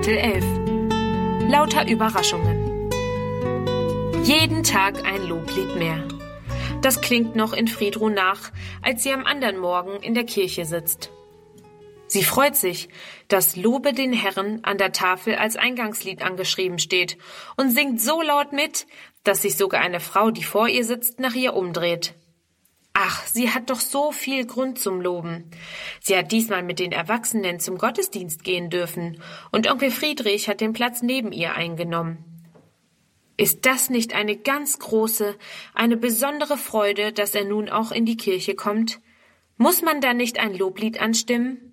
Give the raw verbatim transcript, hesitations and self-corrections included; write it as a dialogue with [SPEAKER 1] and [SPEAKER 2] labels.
[SPEAKER 1] Kapitel elf. Lauter Überraschungen. Jeden Tag ein Loblied mehr. Das klingt noch in Friedrun nach, als sie am anderen Morgen in der Kirche sitzt. Sie freut sich, dass Lobe den Herrn an der Tafel als Eingangslied angeschrieben steht und singt so laut mit, dass sich sogar eine Frau, die vor ihr sitzt, nach ihr umdreht. Ach, sie hat doch so viel Grund zum Loben. Sie hat diesmal mit den Erwachsenen zum Gottesdienst gehen dürfen und Onkel Friedrich hat den Platz neben ihr eingenommen. Ist das nicht eine ganz große, eine besondere Freude, dass er nun auch in die Kirche kommt? Muss man da nicht ein Loblied anstimmen?